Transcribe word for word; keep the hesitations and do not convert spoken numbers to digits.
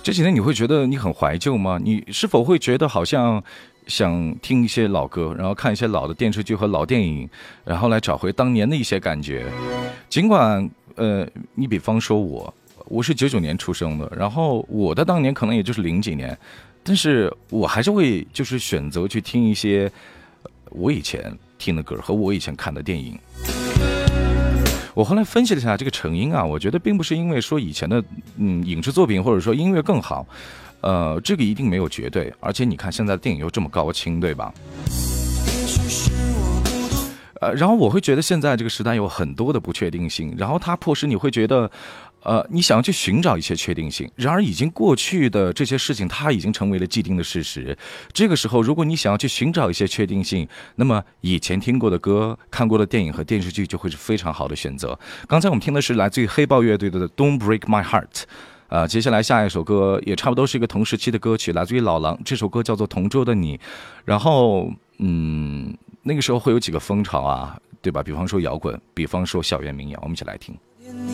这几天你会觉得你很怀旧吗？你是否会觉得好像想听一些老歌，然后看一些老的电视剧和老电影，然后来找回当年的一些感觉？尽管呃，你比方说我，我是九九年出生的，然后我的当年可能也就是零几年，但是我还是会就是选择去听一些我以前听的歌和我以前看的电影。我后来分析了一下这个成因啊，我觉得并不是因为说以前的嗯影视作品或者说音乐更好，呃，这个一定没有绝对，而且你看现在的电影又这么高清，对吧？呃，然后我会觉得现在这个时代有很多的不确定性，然后它迫使你会觉得，呃，你想要去寻找一些确定性，然而已经过去的这些事情，它已经成为了既定的事实。这个时候，如果你想要去寻找一些确定性，那么以前听过的歌、看过的电影和电视剧就会是非常好的选择。刚才我们听的是来自于黑豹乐队的《Don't Break My Heart》。呃，接下来下一首歌也差不多是一个同时期的歌曲，来自于老狼，这首歌叫做《同桌的你》。然后，嗯。那个时候会有几个风潮啊，对吧？比方说摇滚，比方说校园民谣，我们一起来听。